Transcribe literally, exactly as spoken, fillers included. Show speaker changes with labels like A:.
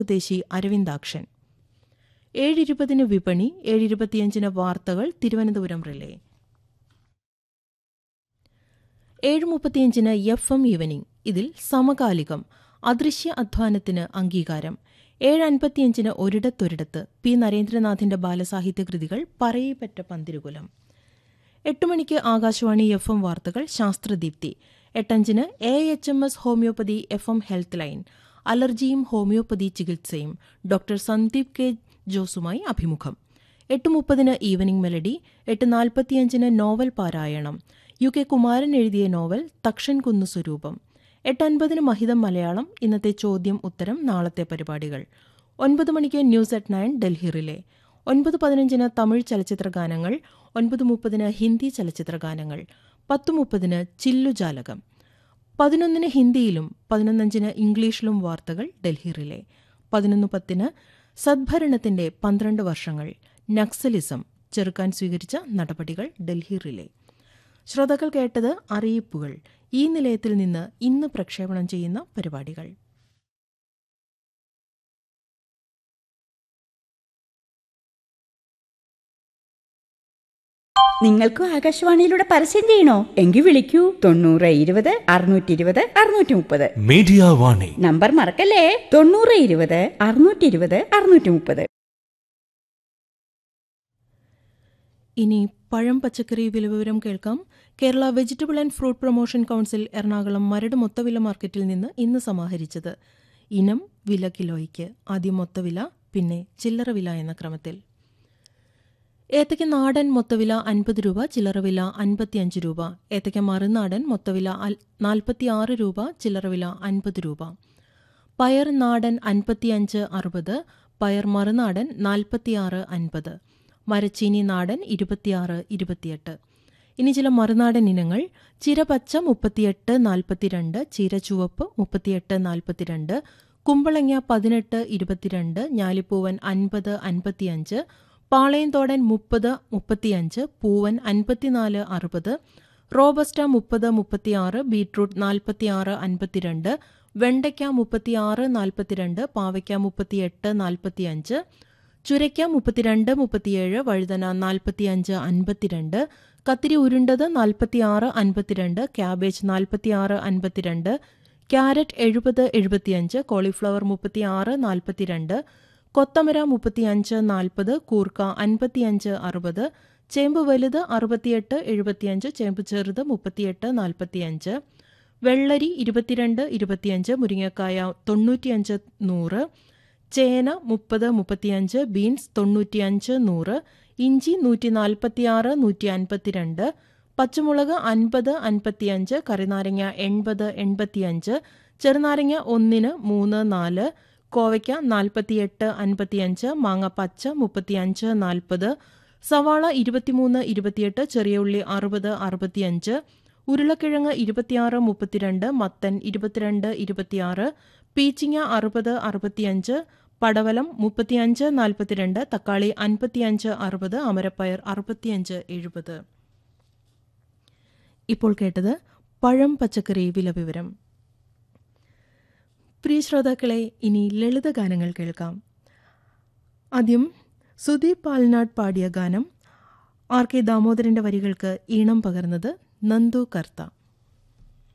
A: സ്വദേശി അരവിന്ദാക്ഷൻ. ഏഴിരുപതിന് വിപണി, ഏഴിരുപത്തിയഞ്ചിന് വാർത്തകൾ തിരുവനന്തപുരം റിലേ. ഏഴ് മുപ്പത്തിയഞ്ചിന് എഫ് എം ഈവനിംഗ്, ഇതിൽ സമകാലികം, അദൃശ്യ അധ്വാനത്തിന് അംഗീകാരം. ഏഴ് അൻപത്തിയഞ്ചിന് ഒരിടത്തൊരിടത്ത്, പി നരേന്ദ്രനാഥിന്റെ ബാലസാഹിത്യ കൃതികൾ പറയിപ്പറ്റ പന്തിരുകുലം. എട്ട് മണിക്ക് ആകാശവാണി എഫ് എം വാർത്തകൾ ശാസ്ത്രദീപ്തി. എട്ടഞ്ചിന് A H M S homeopathy F M health line, അലർജിയും homeopathy ചികിത്സയും, ഡോക്ടർ സന്ദീപ് കെ ജോസുമായി അഭിമുഖം. എട്ട് മുപ്പതിന് ഈവനിംഗ് മെലഡി. എട്ട് നാൽപ്പത്തിയഞ്ചിന് നോവൽ പാരായണം, യു കെ കുമാരൻ എഴുതിയ നോവൽ തക്ഷൻ കുന്നു സ്വരൂപം. എട്ട് അൻപതിന് മഹിതം മലയാളം, ഇന്നത്തെ ചോദ്യം ഉത്തരം, നാളത്തെ പരിപാടികൾ. ഒൻപത് മണിക്ക് news at nine Delhi relay. ഒൻപത് പതിനഞ്ചിന് തമിഴ് ചലച്ചിത്ര ഗാനങ്ങൾ, ഒൻപത് മുപ്പതിന് ഹിന്ദി ചലച്ചിത്ര ഗാനങ്ങൾ, പത്ത് മുപ്പതിന് ചില്ലുജാലകം. പതിനൊന്നിന് ഹിന്ദിയിലും പതിനൊന്നഞ്ചിന് ഇംഗ്ലീഷിലും വാർത്തകൾ ഡൽഹി റിലേ. പതിനൊന്ന് പത്തിന് സദ്ഭരണത്തിന്റെ പന്ത്രണ്ട് വർഷങ്ങൾ, നക്സലിസം ചെറുക്കാൻ സ്വീകരിച്ച നടപടികൾ ഡൽഹി റിലേ. ശ്രോതാക്കൾ കേട്ടത് അറിയിപ്പുകൾ. ഈ നിലയത്തിൽ നിന്ന് ഇന്ന് പ്രക്ഷേപണം ചെയ്യുന്ന പരിപാടികൾ.
B: നിങ്ങൾക്കും ആകാശവാണിയിലൂടെ പരസ്യം ചെയ്യണോ? എങ്കിൽ വിളിക്കൂ തൊണ്ണൂറ് ഇരുപത് അറുന്നൂറ്റി ഇരുപത് അറുന്നൂറ്റി മുപ്പത്.
C: മീഡിയ വാണി
B: നമ്പർ മറക്കല്ലേ, തൊണ്ണൂറ് ഇരുപത് അറുന്നൂറ്റി ഇരുപത് അറുന്നൂറ്റി മുപ്പത്.
A: ഇനി പഴം പച്ചക്കറി വിലവിവരം കേൾക്കാം. Kerala vegetable and fruit promotion council Ernakulam Maradu മൊത്തവില മാർക്കറ്റിൽ നിന്ന് ഇന്ന് സമാഹരിച്ചത്. ഇനം, വില കിലോയ്ക്ക്. ആദ്യം മൊത്തവില, പിന്നെ ചില്ലറ വില എന്ന ക്രമത്തിൽ. ഏത്തയ്ക്ക നാടൻ മൊത്തവില അൻപത് രൂപ, ചില്ലറ വില അൻപത്തിയഞ്ച് രൂപ. ഏത്തയ്ക്ക മറുനാടൻ മൊത്തവില നാൽപ്പത്തിയാറ് രൂപ, ചില്ലറ വില അൻപത് രൂപ. പയർ നാടൻ അൻപത്തിയഞ്ച് അറുപത്, പയർ മറുനാടൻ നാൽപ്പത്തിയാറ് അൻപത്. മരച്ചീനി നാടൻ ഇരുപത്തിയാറ് ഇരുപത്തിയെട്ട്. ഇനി ചില മറുനാടൻ ഇനങ്ങൾ. ചിര പച്ച മുപ്പത്തിയെട്ട് നാൽപ്പത്തിരണ്ട്, ചീര ചുവപ്പ് മുപ്പത്തിയെട്ട് നാൽപ്പത്തിരണ്ട്, കുമ്പളങ്ങ പതിനെട്ട് ഇരുപത്തിരണ്ട്, ഞാലിപ്പൂവൻ അൻപത് അൻപത്തിയഞ്ച്, പാളയംതോടൻ മുപ്പത് മുപ്പത്തിയഞ്ച്, പൂവൻ അൻപത്തിനാല് അറുപത്, റോബസ്റ്റ മുപ്പത് മുപ്പത്തിയാറ്, ബീട്രൂട്ട് നാൽപ്പത്തിയാറ് അൻപത്തിരണ്ട്, വെണ്ടയ്ക്ക മുപ്പത്തിയാറ് നാൽപ്പത്തിരണ്ട്, പാവയ്ക്ക മുപ്പത്തിയെട്ട് നാൽപ്പത്തിയഞ്ച്, ചുരയ്ക്ക മുപ്പത്തിരണ്ട് മുപ്പത്തിയേഴ്, വഴുതന നാൽപ്പത്തിയഞ്ച് അൻപത്തിരണ്ട്, കത്തിരി ഉരുണ്ടത് നാൽപ്പത്തിയാറ് അൻപത്തിരണ്ട്, ക്യാബേജ് നാൽപ്പത്തിയാറ് അൻപത്തിരണ്ട്, ക്യാരറ്റ് എഴുപത് എഴുപത്തിയഞ്ച്, കോളിഫ്ലവർ മുപ്പത്തിയാറ് നാൽപ്പത്തിരണ്ട്, കൊത്തമര മുപ്പത്തിയഞ്ച് നാൽപ്പത്, കൂർക്ക അൻപത്തിയഞ്ച് അറുപത്, ചേമ്പ് വലുത് അറുപത്തിയെട്ട് എഴുപത്തിയഞ്ച്, ചേമ്പ് ചെറുത് മുപ്പത്തിയെട്ട് നാൽപ്പത്തിയഞ്ച്, വെള്ളരി ഇരുപത്തിരണ്ട് ഇരുപത്തിയഞ്ച്, മുരിങ്ങക്കായ തൊണ്ണൂറ്റിയഞ്ച് നൂറ്, ചേന മുപ്പത് മുപ്പത്തിയഞ്ച്, ബീൻസ് തൊണ്ണൂറ്റിയഞ്ച് നൂറ്, ഇഞ്ചി നൂറ്റി നാൽപ്പത്തിയാറ് നൂറ്റി അൻപത്തിരണ്ട്, പച്ചമുളക് അൻപത് അൻപത്തിയഞ്ച്, കറിനാരങ്ങ എൺപത് എൺപത്തിയഞ്ച്, ചെറുനാരങ്ങ ഒന്നിന് മൂന്ന് നാല്, കോവയ്ക്ക നാൽപ്പത്തിയെട്ട് അൻപത്തിയഞ്ച്, മാങ്ങ പച്ച മുപ്പത്തിയഞ്ച് നാൽപ്പത്, സവാള ഇരുപത്തിമൂന്ന് ഇരുപത്തിയെട്ട്, ചെറിയ ഉള്ളി അറുപത് അറുപത്തിയഞ്ച്, ഉരുളക്കിഴങ്ങ് ഇരുപത്തിയാറ് മുപ്പത്തിരണ്ട്, മത്തൻ ഇരുപത്തിരണ്ട് ഇരുപത്തിയാറ്, പീച്ചിങ്ങ അറുപത് അറുപത്തിയഞ്ച്, പടവലം മുപ്പത്തിയഞ്ച് നാൽപ്പത്തിരണ്ട്, തക്കാളി അൻപത്തിയഞ്ച് അറുപത്, അമരപ്പയർ അറുപത്തിയഞ്ച് എഴുപത്. ഇപ്പോൾ കേട്ടത് പഴം പച്ചക്കറി വിലവിവരം. പ്രിയ ശ്രോതാക്കളെ, ഇനി ലളിതഗാനങ്ങൾ കേൾക്കാം. ആദ്യം സുദീപ് പാൽനാട് പാടിയ ഗാനം. ആർ കെ ദാമോദരന്റെ വരികൾക്ക് ഈണം പകർന്നത് നന്ദു കർത്ത.